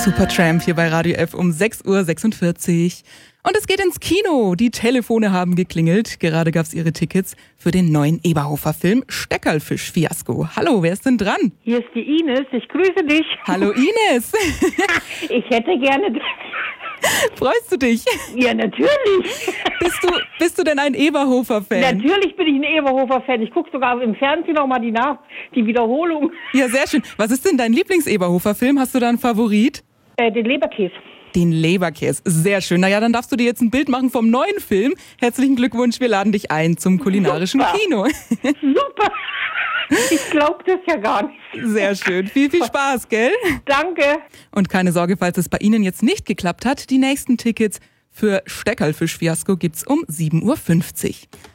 Supertramp hier bei Radio F um 6:46 Uhr. Und es geht ins Kino. Die Telefone haben geklingelt. Gerade gab es ihre Tickets für den neuen Eberhofer-Film Steckerlfisch-Fiasko. Hallo, wer ist denn dran? Hier ist die Ines. Ich grüße dich. Hallo Ines. Ich hätte gerne... Freust du dich? Ja, natürlich. Bist du denn ein Eberhofer-Fan? Natürlich bin ich ein Eberhofer-Fan. Ich gucke sogar im Fernsehen noch mal die Wiederholung. Ja, sehr schön. Was ist denn dein Lieblings-Eberhofer-Film? Hast du da einen Favorit? Den Leberkäse. Den Leberkäse. Sehr schön. Naja, dann darfst du dir jetzt ein Bild machen vom neuen Film. Herzlichen Glückwunsch, wir laden dich ein zum kulinarischen Super. Kino. Super. Ich glaube das ja gar nicht. Sehr schön. Viel Spaß, gell? Danke. Und keine Sorge, falls es bei Ihnen jetzt nicht geklappt hat, die nächsten Tickets für Steckerlfisch-Fiasko gibt's um 7:50 Uhr.